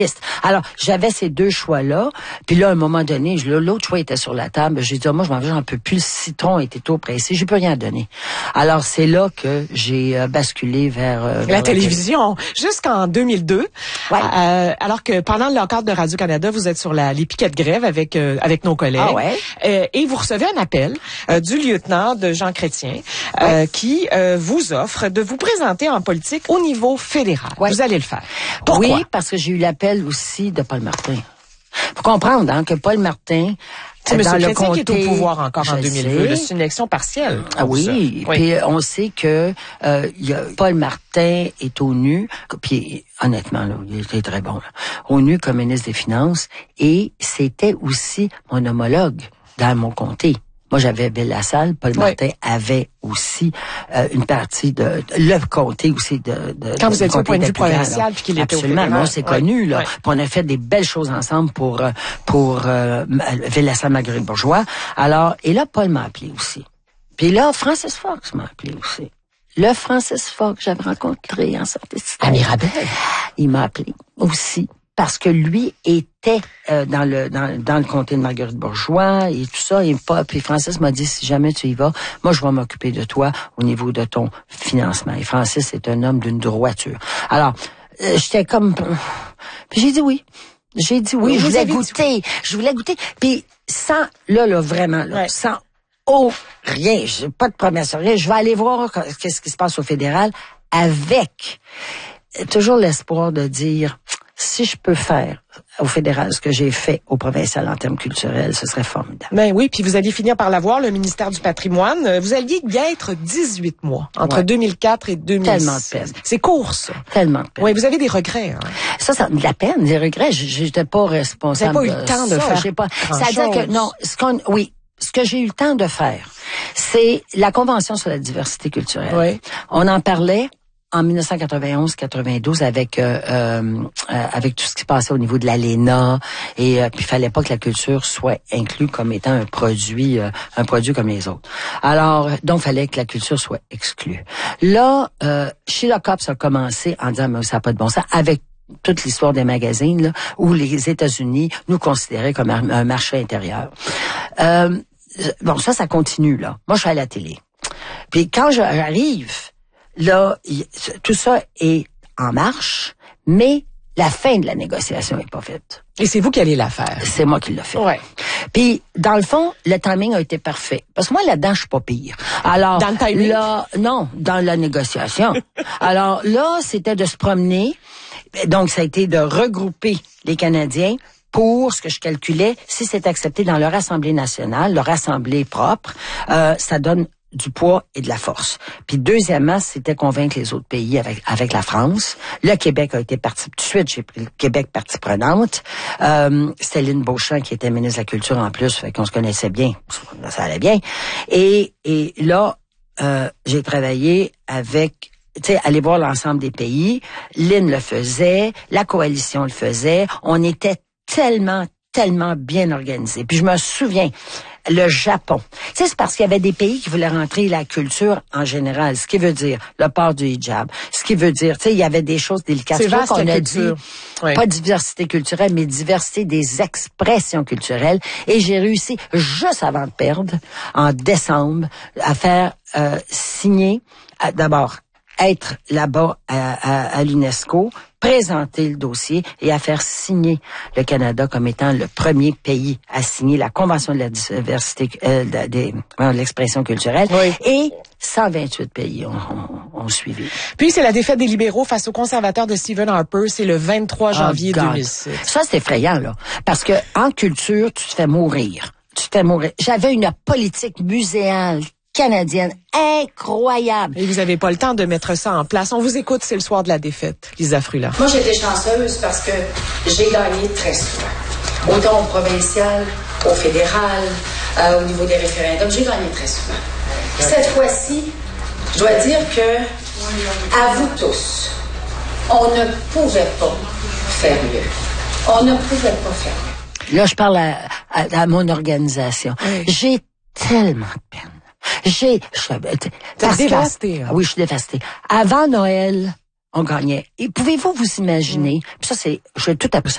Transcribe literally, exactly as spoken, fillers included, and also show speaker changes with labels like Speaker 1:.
Speaker 1: Alors, j'avais ces deux choix-là. Puis là, à un moment donné, l'autre choix était sur la table. J'ai dit, oh, moi, je m'en vais, j'en peux plus. Le citron était trop pressé. J'ai plus rien à donner. Alors, c'est là que j'ai euh, basculé vers, euh, vers
Speaker 2: la,
Speaker 1: la
Speaker 2: télévision. Télé. Jusqu'en deux mille deux.
Speaker 1: Ouais.
Speaker 2: Euh, alors que pendant le lockout de Radio-Canada, vous êtes sur la, les piquets de grève avec, euh, avec nos collègues.
Speaker 1: Ah ouais.
Speaker 2: Euh, et vous recevez un appel euh, du lieutenant de Jean Chrétien euh, ouais. qui euh, vous offre de vous présenter en politique au niveau fédéral. Ouais. Vous allez le faire. Pourquoi?
Speaker 1: Oui, parce que j'ai eu l'appel aussi de Paul Martin. Faut comprendre hein, que Paul Martin,
Speaker 2: c'est M. Chrétien
Speaker 1: comté,
Speaker 2: qui est au pouvoir encore en deux mille deux. C'est une élection partielle.
Speaker 1: Ah oui, oui. Puis on sait que euh, y a, Paul Martin est au nu, puis honnêtement, là, il était très bon, là, au nu comme ministre des Finances, et c'était aussi mon homologue dans mon comté. Moi, j'avais Bellelassalle. Paul ouais. Martin avait aussi euh, une partie de, de le comté aussi de. de
Speaker 2: Quand
Speaker 1: de,
Speaker 2: vous étiez au point de vue provincial, puis qu'il était au fédéral.
Speaker 1: Absolument, on s'est ouais. connus là.
Speaker 2: Ouais.
Speaker 1: Puis on a fait des belles choses ensemble pour pour euh, Bellelassalle-Marguerite-Bourgeois. Alors, et là, Paul m'a appelé aussi. Puis là, Francis Fox m'a appelé aussi. Le Francis Fox que j'avais rencontré en sortie.
Speaker 2: À Mirabel.
Speaker 1: Il m'a appelé aussi. Parce que lui était euh, dans le dans, dans le comté de Marguerite-Bourgeois et tout ça. Et puis Francis m'a dit, si jamais tu y vas, moi, je vais m'occuper de toi au niveau de ton financement. Et Francis est un homme d'une droiture. Alors, euh, j'étais comme... Puis j'ai dit oui. J'ai dit oui. oui je voulais goûter. Dit... Je voulais goûter. Puis sans... Là, là, vraiment, là, ouais. sans... Oh, rien. J'ai pas de promesse, rien. Je vais aller voir qu'est-ce qui se passe au fédéral avec toujours l'espoir de dire... Si je peux faire au fédéral ce que j'ai fait au provincial en termes culturels, ce serait formidable.
Speaker 2: Ben oui, puis vous alliez finir par l'avoir, le ministère du Patrimoine. Vous alliez y être dix-huit mois, entre ouais. deux mille quatre et deux mille six.
Speaker 1: Tellement de peine.
Speaker 2: C'est court, ça.
Speaker 1: Tellement de peine.
Speaker 2: Oui, vous avez des regrets. Hein?
Speaker 1: Ça, ça de la peine, des regrets. J'étais pas responsable.
Speaker 2: Vous n'avez pas eu le temps de, de
Speaker 1: ça,
Speaker 2: faire
Speaker 1: j'ai pas. C'est-à-dire que, non, ce qu'on, oui, ce que j'ai eu le temps de faire, c'est la Convention sur la diversité culturelle.
Speaker 2: Oui.
Speaker 1: On en parlait en dix-neuf cent quatre-vingt-onze quatre-vingt-douze avec euh, euh, avec tout ce qui se passait au niveau de l'A L E N A et euh, puis il fallait pas que la culture soit inclue comme étant un produit euh, un produit comme les autres. Alors donc il fallait que la culture soit exclue. Là euh, Sheila Copps a commencé en disant mais ça n'a pas de bon sens avec toute l'histoire des magazines là, où les États-Unis nous considéraient comme un, un marché intérieur. Euh, bon ça ça continue là. Moi je suis à la télé. Puis quand j'arrive là, tout ça est en marche, mais la fin de la négociation est pas faite.
Speaker 2: Et c'est vous qui allez la faire.
Speaker 1: C'est moi qui l'ai fait.
Speaker 2: Ouais.
Speaker 1: Puis, dans le fond, le timing a été parfait. Parce que moi, là-dedans, je suis pas pire. Alors,
Speaker 2: dans le timing?
Speaker 1: Là, non, dans la négociation. Alors là, c'était de se promener. Donc, ça a été de regrouper les Canadiens pour ce que je calculais, si c'est accepté dans leur Assemblée nationale, leur Assemblée propre, euh, ça donne du poids et de la force. Puis deuxièmement, c'était convaincre les autres pays avec avec la France. Le Québec a été partie tout de suite, j'ai pris le Québec partie prenante. Euh, Céline Beauchamp qui était ministre de la Culture en plus, fait qu'on se connaissait bien, ça allait bien. Et et là, euh, j'ai travaillé avec tu sais, aller voir l'ensemble des pays. Lynn le faisait, la coalition le faisait. On était tellement tellement bien organisé. Puis je me souviens, le Japon. Tu sais, c'est parce qu'il y avait des pays qui voulaient rentrer la culture en général, ce qui veut dire le port du hijab, ce qui veut dire, tu sais, il y avait des choses délicates.
Speaker 2: C'est vaste,
Speaker 1: qu'on
Speaker 2: la
Speaker 1: a
Speaker 2: culture.
Speaker 1: dit,
Speaker 2: oui.
Speaker 1: Pas diversité culturelle, mais diversité des expressions culturelles. Et j'ai réussi, juste avant de perdre, en décembre, à faire euh, signer, à, d'abord, être là-bas à, à, à l'UNESCO, présenter le dossier et à faire signer le Canada comme étant le premier pays à signer la Convention de la diversité, euh, de, de, de l'expression culturelle.
Speaker 2: Oui.
Speaker 1: Et cent vingt-huit pays ont, ont, ont suivi.
Speaker 2: Puis c'est la défaite des libéraux face aux conservateurs de Stephen Harper, c'est le vingt-trois janvier
Speaker 1: oh
Speaker 2: deux mille six.
Speaker 1: Ça, c'est effrayant, là. Parce que en culture, tu te fais mourir. Tu te fais mourir. J'avais une politique muséale canadienne incroyable.
Speaker 2: Et vous avez pas le temps de mettre ça en place. On vous écoute, c'est le soir de la défaite, Lisa Frula.
Speaker 3: Moi, j'étais chanceuse parce que j'ai gagné très souvent. Autant au provincial, au fédéral, euh, au niveau des référendums, j'ai gagné très souvent. Cette fois-ci, je dois dire que, à vous tous, on ne pouvait pas faire mieux. On ne pouvait pas faire mieux.
Speaker 1: Là, je parle à, à, à mon organisation. Oui. J'ai tellement de peine. J'ai, je,
Speaker 2: T'es dévastée.
Speaker 1: Hein? Oui, je suis dévastée. Avant Noël, on gagnait. Et pouvez-vous vous imaginer, puis ça c'est, je vais tout à